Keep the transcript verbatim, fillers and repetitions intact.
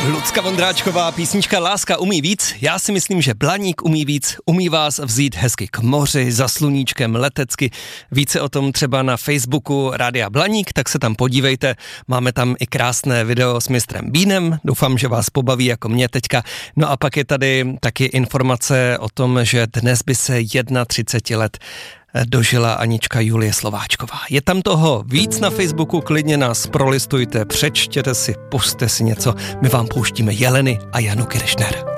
Lucka Vondráčková, písnička Láska umí víc. Já si myslím, že Blaník umí víc, umí vás vzít hezky k moři, za sluníčkem, letecky. Více o tom třeba na Facebooku Rádia Blaník, tak se tam podívejte. Máme tam i krásné video s mistrem Bínem, doufám, že vás pobaví jako mě teďka. No a pak je tady taky informace o tom, že dnes by se třicet jedna let dožila Anička Julie Slováčková. Je tam toho víc na Facebooku, klidně nás prolistujte, přečtěte si, pusťte si něco. My vám pouštíme Jeleny a Janu Kiršner.